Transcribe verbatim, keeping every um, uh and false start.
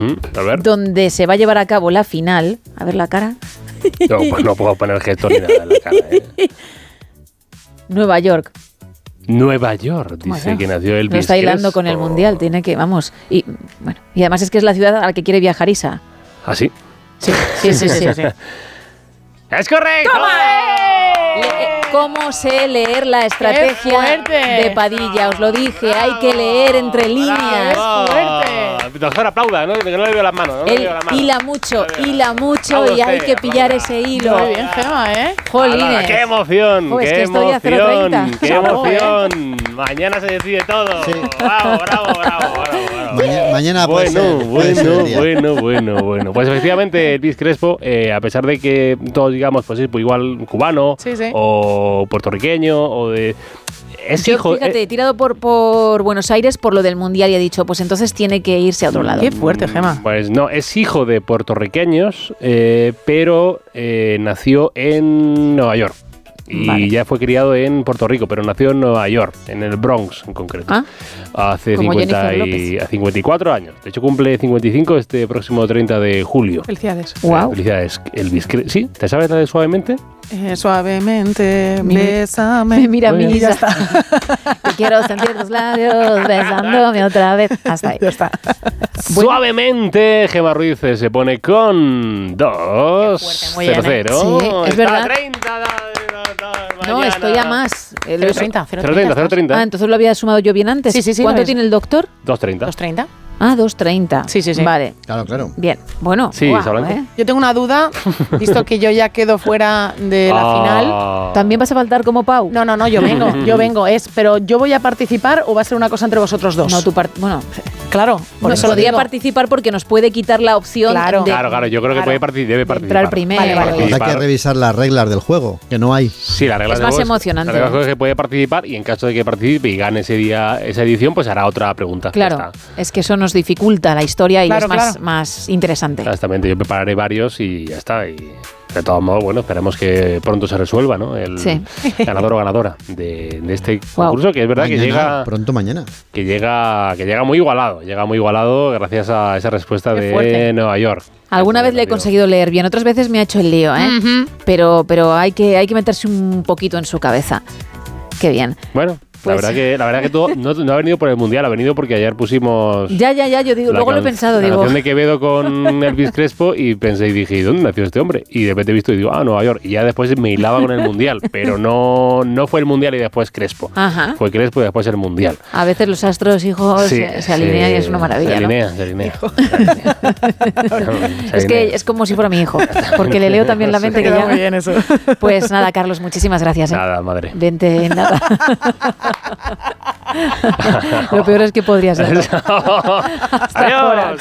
Mm, a ver. donde se va a llevar a cabo la final. A ver la cara. No, pues no puedo poner gesto ni nada en la cara. ¿eh? Nueva York. Nueva York, dice Bueno, que nació Elvis No está hilando Crespo. con el mundial, tiene que, vamos. Y bueno, y además es que es la ciudad a la que quiere viajar Isa. ¿Ah, sí? Sí, sí, sí, sí. sí. ¡Es correcto! Le- ¿Cómo sé leer la estrategia fuerte! de Padilla? Os lo dije, hay que leer entre líneas. ¡Bravo! Doctor, aplauda, ¿no? Que no le veo las manos. No le Él veo las manos. hila mucho, hila mucho Bravo y hay usted, que pillar aplauda. ese hilo. Muy bien, Gema, ¿eh? Jolines. Ala, ¡qué emoción! Oh, es ¡Qué que estoy a cero emoción! treinta. ¡Qué Chapo, ¿eh? emoción! Mañana se decide todo. Sí. ¡Bravo, bravo, bravo, bravo! bravo. Mañana, mañana puede Bueno, ser, puede ser bueno, el día. bueno, bueno, bueno. Pues efectivamente, Elvis Crespo, eh, a pesar de que todos digamos, pues es pues igual cubano Sí, sí. o puertorriqueño o de... Es Yo, hijo... fíjate, eh, he tirado por, por Buenos Aires por lo del mundial y he dicho, pues entonces tiene que irse a otro lado. Qué fuerte, Gema. Pues no, es hijo de puertorriqueños, eh, pero eh, nació en Nueva York. Y Vale. ya fue criado en Puerto Rico, pero nació en Nueva York, en el Bronx en concreto. Ah, hace como cincuenta Jennifer y, López. a cincuenta y cuatro años. De hecho, cumple cincuenta y cinco este próximo treinta de julio. Felicidades. wow. Eh, Felicidades, Elvis. Cre- ¿Sí? ¿Te sabes la de Suavemente? Eh, suavemente, Mi- bésame. Mira, Muy mi bien. Ya Isa. está. Que quiero sentir tus labios besándome otra vez. Hasta ahí. Ya está. Bueno. Suavemente, Gemma Ruiz se pone con dos Muy bien, ¿eh? cero cero. Sí, es Está verdad. a treinta, da- da- da- No, mañana. estoy a más. Eh, lo cero he- treinta, cero treinta, cero Ah, treinta. entonces lo había sumado yo bien antes. Sí, sí, sí, ¿Cuánto lo ves. tiene el doctor? dos treinta. ¿dos treinta? Ah, dos treinta. Sí, sí, sí. Vale, Claro, claro. bien. Bueno, Sí, guau, Isa Blanco. ¿eh? Yo tengo una duda, visto que yo ya quedo fuera de la final. Ah. ¿También vas a faltar como Pau? No, no, no, yo vengo, yo vengo. Es, pero ¿yo voy a participar o va a ser una cosa entre vosotros dos? No, tu part- bueno, Claro, por no, eso lo podría digo. participar porque nos puede quitar la opción Claro. de, Claro, claro, yo creo que Claro. puede participar, debe de participar. entrar primero. Vale, vale. Habrá Participar. que revisar las reglas del juego, que no hay. Sí, la regla Es del más juego emocionante. La regla del juego es que puede participar y en caso de que participe y gane ese día, esa edición, pues hará otra pregunta. Claro, Ya está. es que eso nos dificulta la historia y Claro, es más, claro. más interesante. Exactamente, yo prepararé varios y ya está. Y de todos modos, bueno, esperemos que pronto se resuelva, ¿no? El Sí. ganador o ganadora de, de este Wow. concurso, que es verdad Mañana, que llega, pronto mañana. que llega, que llega muy igualado, llega muy igualado gracias a esa respuesta Qué de fuerte. Nueva York. Alguna vez le he Digo, conseguido leer bien, otras veces me ha hecho el lío, ¿eh? Ujú. pero, pero hay que, hay que meterse un poquito en su cabeza. Qué bien. Bueno, Pues- la verdad que la verdad que todo no, no ha venido por el mundial, ha venido porque ayer pusimos. Ya, ya, ya, yo digo, la luego lo he can- pensado, la digo, canción de Quevedo con Elvis Crespo y pensé y dije, ¿y dónde nació este hombre? Y de repente he visto y digo, ah, Nueva York. Y ya después me hilaba con el mundial, pero no, no fue el mundial y después Crespo. ajá. Fue Crespo y después el mundial. A veces los astros, hijos, Sí, se, se alinean sí, y es una maravilla, Se ¿no? alinea, se alinea. Se alinea. Se Es que alinea. es como si fuera mi hijo, porque le leo también la mente que Queda ya... muy bien eso. Pues nada, Carlos, muchísimas gracias. ¿eh? Nada, madre. Vente, nada. Lo peor es que podría ser. Adiós.